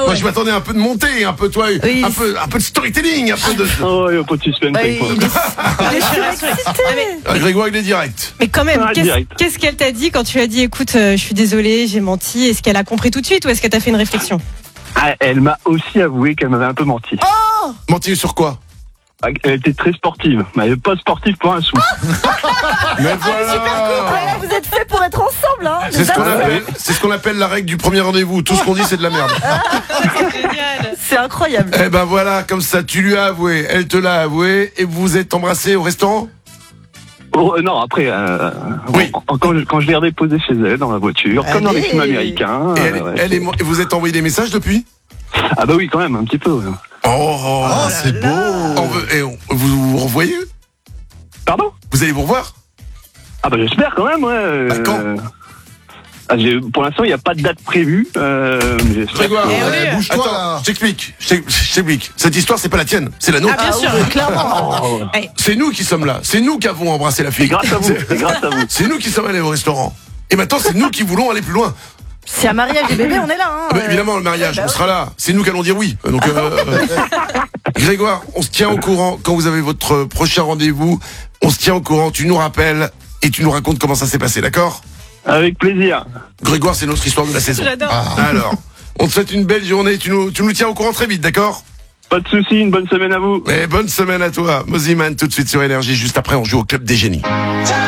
Moi, je m'attendais à un peu de montée, un peu toi, Oui. un peu de storytelling, un peu de. Oh, il n'y a pas de suspense. Bah, avec moi. il est surexcité. Grégoire, il est direct. Mais quand même, Ah, qu'est-ce direct. qu'est-ce qu'elle t'a dit quand tu as dit, écoute, je suis désolée, j'ai menti. Est-ce qu'elle a compris tout de suite ou est-ce qu'elle t'a fait une réflexion? Ah, elle m'a aussi avoué qu'elle m'avait un peu menti. Menti sur quoi? Elle était très sportive, mais elle n'est pas sportive pour un sou. Mais voilà. Ouais, vous êtes faits pour être ensemble, hein. C'est ce qu'on appelle la règle du premier rendez-vous. Tout ce qu'on dit, c'est de la merde. Génial. C'est incroyable. Eh ben voilà, comme ça, tu lui as avoué, elle te l'a avoué, et vous vous êtes embrassés au restaurant? Oh, non, après, Oui. quand je l'ai redéposée chez elle dans la voiture, comme dans les Allez. films américains. Et et vous êtes envoyé des messages depuis? Ah bah oui, quand même, un petit peu. Oh, c'est beau. Vous vous revoyez? Pardon? Vous allez vous revoir? Ah bah j'espère quand même, ouais. Bah, quand? Pour l'instant, il n'y a pas de date prévue. Mais j'espère. Grégoire, oui. Bouge-toi attends, là. je t'explique. Cette histoire, c'est pas la tienne, c'est la nôtre. Ah, bien sûr. oui, clairement. Oh, C'est nous qui sommes là. C'est nous qui avons embrassé la c'est fille. grâce à vous, c'est grâce à vous. C'est nous qui sommes allés au restaurant. Et maintenant, c'est nous qui voulons aller plus loin. Si un mariage et bébé, on est là, hein. Ah bah, évidemment, le mariage, on sera là. C'est nous qui allons dire oui. Donc, Grégoire, on se tient au courant quand vous avez votre prochain rendez-vous. On se tient au courant, tu nous rappelles et tu nous racontes comment ça s'est passé, d'accord? Avec plaisir. Grégoire, c'est notre histoire de la saison. J'adore. Alors, on te souhaite une belle journée. Tu nous tiens au courant très vite, d'accord? Pas de soucis, une bonne semaine à vous. Et bonne semaine à toi. Moziman, tout de suite sur Énergie. Juste après, on joue au Club des Génies.